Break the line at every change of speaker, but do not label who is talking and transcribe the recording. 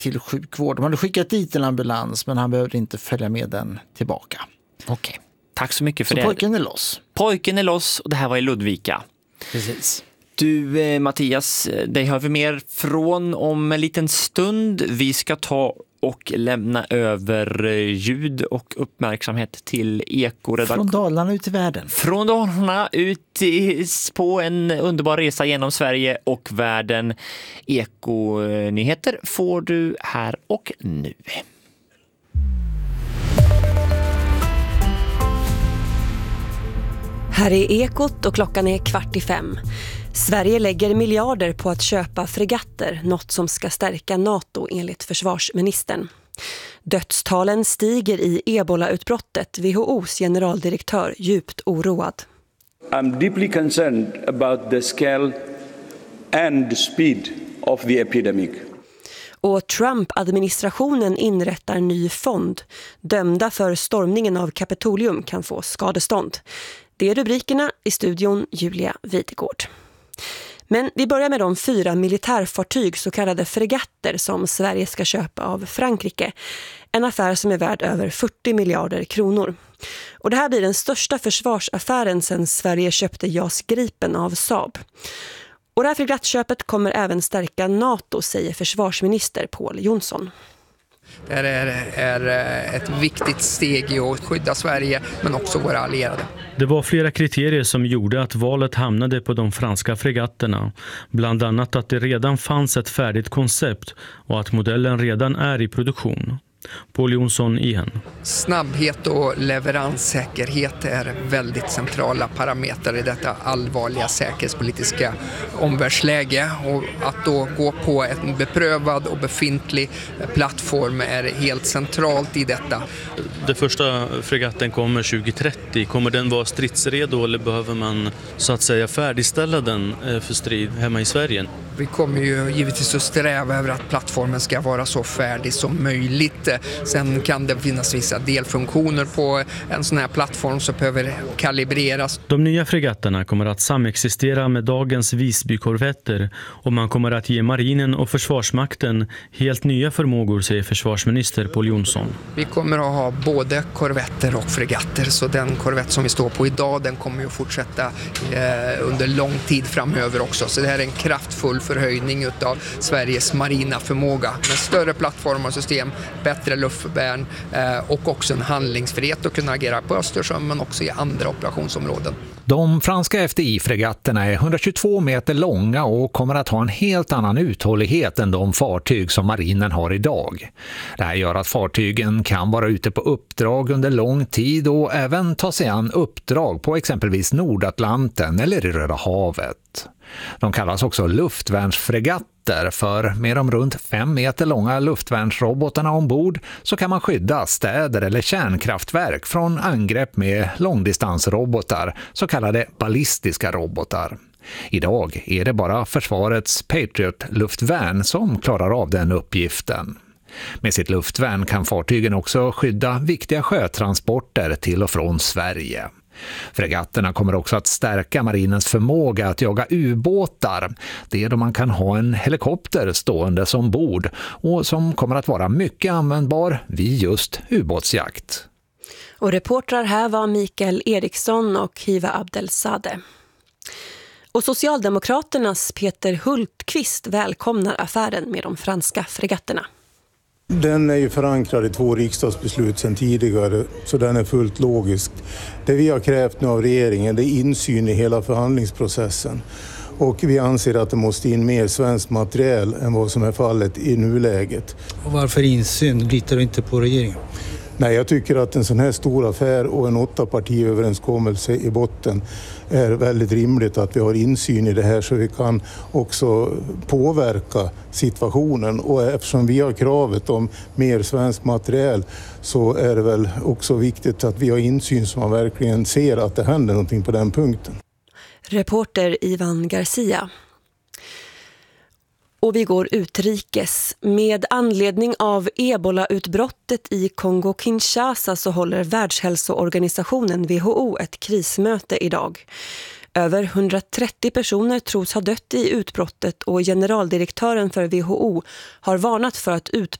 till sjukvård. De hade skickat dit en ambulans, men han behövde inte följa med den tillbaka.
Okej, tack så mycket för det.
Pojken är loss.
Pojken är loss och det här var i Ludvika.
Precis.
Du Mattias, det hör vi mer från om en liten stund. Vi ska ta och lämna över ljud och uppmärksamhet till Ekoredaktion.
Från Dalarna ut i världen.
Från Dalarna ut på en underbar resa genom Sverige och världen. Ekonyheter får du här och nu.
Här är Ekot och klockan är 4:45. Sverige lägger miljarder på att köpa fregatter, något som ska stärka NATO enligt försvarsministern. Dödstalen stiger i Ebola-utbrottet, WHO:s generaldirektör djupt oroad.
I'm deeply concerned about the scale and the speed of the epidemic.
Och Trump-administrationen inrättar ny fond. Dömda för stormningen av Kapitolium kan få skadestånd. Det är rubrikerna i studion Julia Videgård. Men vi börjar med de 4 militärfartyg, så kallade fregatter, som Sverige ska köpa av Frankrike. En affär som är värd över 40 miljarder kronor. Och det här blir den största försvarsaffären sedan Sverige köpte JAS Gripen av Saab. Och det här fregattköpet kommer även stärka NATO, säger försvarsminister Pål Jonsson.
Det är ett viktigt steg i att skydda Sverige men också våra allierade.
Det var flera kriterier som gjorde att valet hamnade på de franska fregatterna. Bland annat att det redan fanns ett färdigt koncept och att modellen redan är i produktion. Pål Jonsson igen.
Snabbhet och leveranssäkerhet är väldigt centrala parametrar i detta allvarliga säkerhetspolitiska omvärldsläge. Och att då gå på en beprövad och befintlig plattform är helt centralt i detta.
Den första fregatten kommer 2030. Kommer den vara stridsredo eller behöver man så att säga färdigställa den för strid hemma i Sverige?
Vi kommer ju givetvis att sträva över att plattformen ska vara så färdig som möjligt. Sen kan det finnas vissa delfunktioner på en sån här plattform som behöver kalibreras.
De nya fregatterna kommer att samexistera med dagens Visby-korvetter och man kommer att ge marinen och försvarsmakten helt nya förmågor, säger försvarsminister Pål Jonsson.
Vi kommer att ha både korvetter och fregatter, så den korvett som vi står på idag den kommer ju att fortsätta under lång tid framöver också. Så det här är en kraftfull förhöjning av Sveriges marina förmåga med större plattformar och system, bättre luftvärn och också en handlingsfrihet att kunna agera på Östersjön men också i andra operationsområden.
De franska FDI-fregatterna är 122 meter långa och kommer att ha en helt annan uthållighet än de fartyg som marinen har idag. Det här gör att fartygen kan vara ute på uppdrag under lång tid och även ta sig an uppdrag på exempelvis Nordatlanten eller i Röda havet. De kallas också luftvärnsfregatter, för med de runt 5 meter långa luftvärnsrobotarna ombord så kan man skydda städer eller kärnkraftverk från angrepp med långdistansrobotar, så kallade ballistiska robotar. Idag är det bara försvarets Patriot-luftvärn som klarar av den uppgiften. Med sitt luftvärn kan fartygen också skydda viktiga sjötransporter till och från Sverige. Fregatterna kommer också att stärka marinens förmåga att jaga ubåtar. Det är då man kan ha en helikopter stående som bord och som kommer att vara mycket användbar vid just ubåtsjakt.
Och reportrar här var Mikael Eriksson och Hiva Abdelsade. Och Socialdemokraternas Peter Hultqvist välkomnar affären med de franska fregatterna.
Den är ju förankrad i 2 riksdagsbeslut sedan tidigare, så den är fullt logisk. Det vi har krävt nu av regeringen är insyn i hela förhandlingsprocessen. Och vi anser att det måste in mer svensk materiel än vad som är fallet i nuläget.
Och varför insyn? Litar du inte på regeringen?
Nej, jag tycker att en sån här stor affär och en 8-partiöverenskommelse i botten är väldigt rimligt att vi har insyn i det här så vi kan också påverka situationen. Och eftersom vi har kravet om mer svensk materiel så är det väl också viktigt att vi har insyn så man verkligen ser att det händer någonting på den punkten.
Reporter Ivan Garcia. Och vi går utrikes. Med anledning av Ebola-utbrottet i Kongo-Kinshasa så håller Världshälsoorganisationen WHO ett krismöte idag. Över 130 personer tros ha dött i utbrottet och generaldirektören för WHO har varnat för att utbrottet